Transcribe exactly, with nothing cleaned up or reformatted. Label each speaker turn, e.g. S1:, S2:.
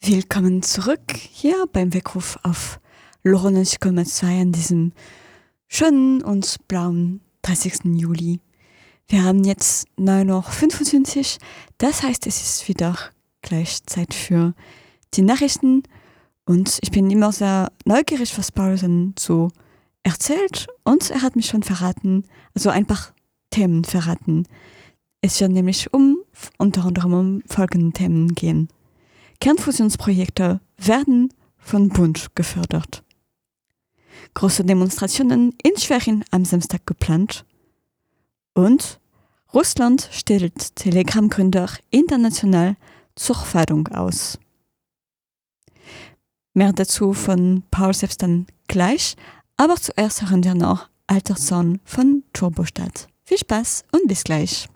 S1: Willkommen zurück hier beim Weckruf auf neunzig Komma zwei an diesem schönen und blauen dreißigsten Juli. Wir haben jetzt neun Uhr fünfundzwanzig, das heißt, es ist wieder gleich Zeit für die Nachrichten und ich bin immer sehr neugierig, was Paul dann so erzählt und er hat mich schon verraten, also ein paar Themen verraten. Es wird nämlich um unter anderem um folgende Themen gehen. Kernfusionsprojekte werden von Bund gefördert. Große Demonstrationen in Schwerin am Samstag geplant. Und Russland stellt Telegram-Gründer international zur Fahndung aus. Mehr dazu von Paul selbst dann gleich, aber zuerst hören wir noch Alter Son von Turbostadt. Viel Spaß und bis gleich.